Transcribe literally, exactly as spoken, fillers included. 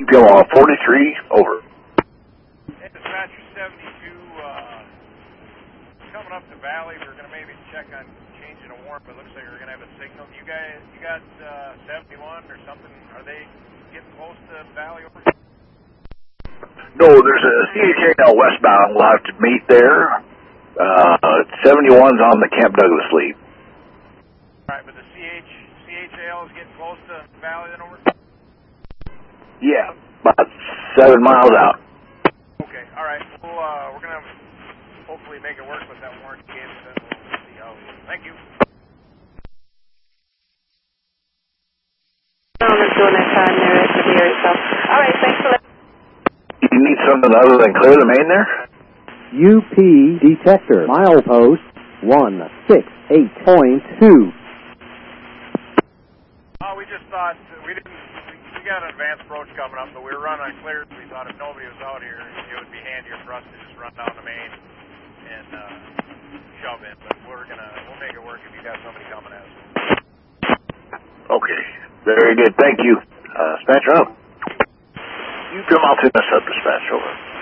P L forty-three, over. Hey, Dispatcher seventy-two, uh, coming up the valley, we're going to maybe check on changing a warrant, but it looks like we're going to have a signal. You guys, you got uh, seventy-one or something? Are they getting close to the valley over here? No, there's a C H A L westbound. We'll have to meet there. Uh, seventy-one's on the Camp Douglas lead. All right, but the C H, C H A L is getting close to the valley then over? Yeah, about seven miles out. Okay, all right. We'll, uh, we're going to hopefully make it work with that warrant you gave us, and we'll see how it goes. Thank you. Doing that time there at the area, so. All right, thanks for letting. You need something other than clear the main there? U P detector, milepost one six eight point two. Oh, we just thought, we didn't, we got an advanced approach coming up, but we were running on clear, so we thought if nobody was out here, it would be handier for us to just run down the main and uh, shove in, but we're going to, we'll make it work if you got somebody coming at us. Okay, very good. Thank you. Uh, dispatcher up. You come out to this up, dispatch, over.